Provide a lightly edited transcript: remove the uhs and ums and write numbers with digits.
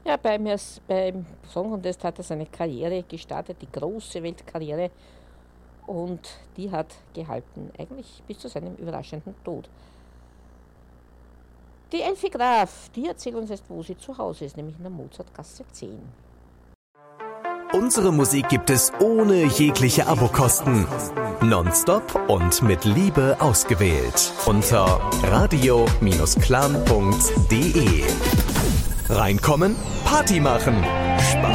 Ja, beim Song Contest hat er seine Karriere gestartet, die große Weltkarriere. Und die hat gehalten, eigentlich bis zu seinem überraschenden Tod. Die Elfi Graf, die erzählt uns jetzt, wo sie zu Hause ist, nämlich in der Mozartgasse 10. Unsere Musik gibt es ohne jegliche Abokosten. Nonstop und mit Liebe ausgewählt. Unter radio-clan.de. Reinkommen, Party machen, Spaß.